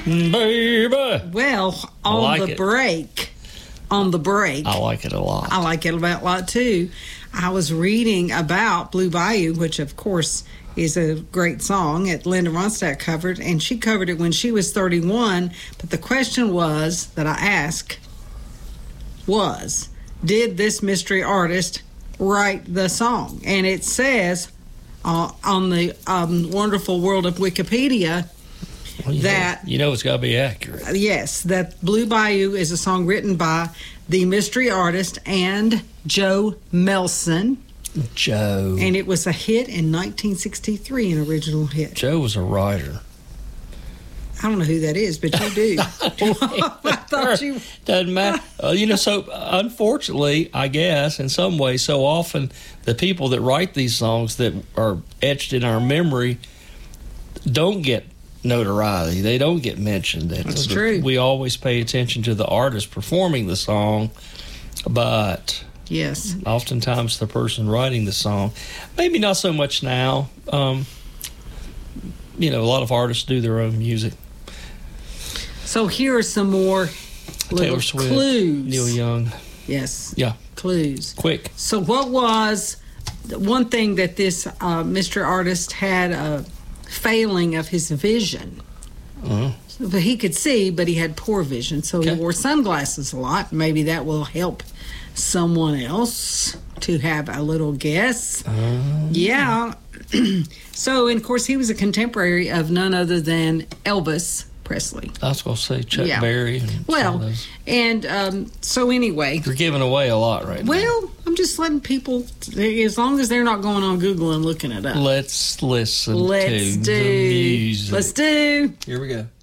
Baby. Well, on like the it. break, I like it a lot. I like it a lot too. I was reading about Blue Bayou, which of course is a great song that Linda Ronstadt covered, and she covered it when she was 31. But the question was that I asked was, did this mystery artist write the song? And it says on the wonderful world of Wikipedia Well, that it's got to be accurate. yes, that Blue Bayou is a song written by the mystery artist and Joe Melson, Joe. and it was a hit in 1963, an original hit. Joe was a writer. I don't know who that is, but you do. I thought you. Doesn't matter. So unfortunately, I guess, in some ways, so often the people that write these songs that are etched in our memory don't get notoriety. They don't get mentioned. That's true. We always pay attention to the artist performing the song, but Yes. oftentimes the person writing the song, maybe not so much now. A lot of artists do their own music. So here are some more little Taylor Swift, clues. Neil Young. Yes. Yeah, Clues. quick. So what was the one thing that this Mr. Artist had a failing of his vision? Uh-huh. But he could see, but he had poor vision. So Okay. he wore sunglasses a lot. Maybe that will help someone else to have a little guess. Yeah. So, and of course, he was a contemporary of none other than Elvis Presley. I was going to say Chuck Yeah. Berry. And some of Well, those. and so anyway. You're giving away a lot right now. Well, I'm just letting people, as long as they're not going on Google and looking it up. Let's listen Let's to do. the music. Let's do. Here we go.